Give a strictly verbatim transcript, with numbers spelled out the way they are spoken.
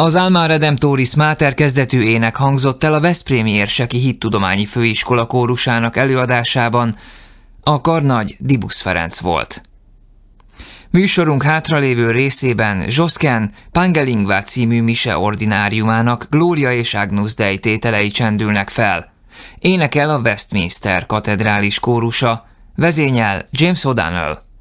Az Alma Redemptoris Mater kezdetű ének hangzott el a Veszprémi Érseki Hittudományi Főiskola kórusának előadásában, a karnagy Dibusz Ferenc volt. Műsorunk hátralévő részében Zsoszken Pangelingvá című mise ordináriumának Glória és Agnus Dei tételei csendülnek fel. Énekel a Westminster katedrális kórusa, vezényel James O'Donnell.